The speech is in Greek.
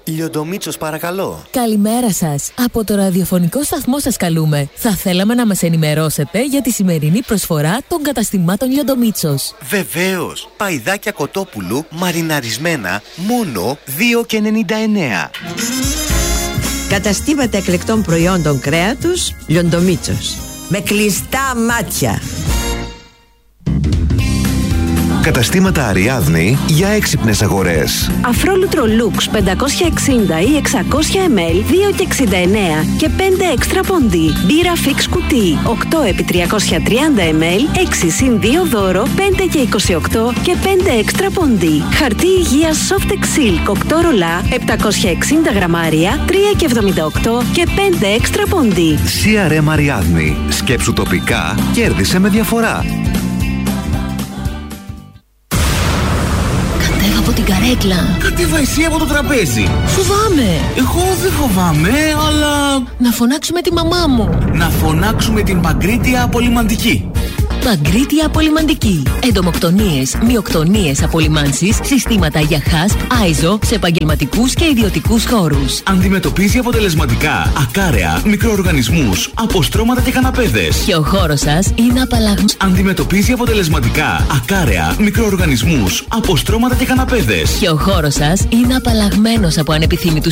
Λιοντομίτσος, παρακαλώ. Καλημέρα σας. Από το ραδιοφωνικό σταθμό σας καλούμε. Θα θέλαμε να μας ενημερώσετε για τη σημερινή προσφορά των καταστημάτων Λιοντομίτσος. Βεβαίως. Παϊδάκια κοτόπουλου μαριναρισμένα μόνο 2,99. Καταστήματα εκλεκτών προϊόντων κρέατος Λιοντομίτσος. Με κλειστά μάτια. Καταστήματα Αριάδνη για έξυπνες αγορές. Αφρόλουτρο Λουξ 560 ή 600 ml 2,69 και 5 έξτρα ποντί. Μπύρα Fix κουτί 8 επί 330 ml 6 συν 2 δώρο 5 και 28 και 5 έξτρα ποντί. Χαρτί υγείας Softex Silk 8 ρολά 760 γραμμάρια 3 και 78 και 5 έξτρα ποντί. CRM Αριάδνη. Σκέψου τοπικά, κέρδισε με διαφορά. Από την καρέκλα. Κατέβα εσύ από το τραπέζι. Φοβάμαι. Εγώ δεν φοβάμαι, αλλά... Να φωνάξουμε τη μαμά μου. Να φωνάξουμε την Παγκρίτια Απολυμαντική. Παγκρίτια Απολυμαντική. Εντομοκτονίες, μυοκτονίες, απολυμάνσεις, συστήματα για HASP, ISO σε επαγγελματικούς και ιδιωτικούς χώρους. Αντιμετωπίζει αποτελεσματικά ακάρεα, μικροοργανισμούς, αποστρώματα και καναπέδες. Και ο χώρος σας είναι απαλλαγμένος. Αντιμετωπίζει αποτελεσματικά ακάρεα, μικροοργανισμούς, αποστρώματα και καναπέδες. Και ο χώρος σας είναι απαλλαγμένος από ανεπιθύμητους